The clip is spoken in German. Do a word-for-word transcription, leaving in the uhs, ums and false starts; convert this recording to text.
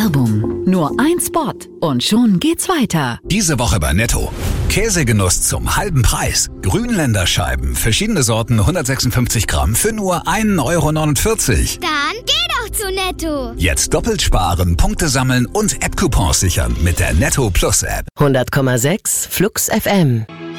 Werbung. Nur ein Spot und schon geht's weiter. Diese Woche bei Netto. Käsegenuss zum halben Preis. Grünländer Scheiben, verschiedene Sorten, hundertsechsundfünfzig Gramm für nur ein Euro neunundvierzig. Dann geh doch zu Netto. Jetzt doppelt sparen, Punkte sammeln und App-Coupons sichern mit der Netto Plus App. hundert Komma sechs Flux F M.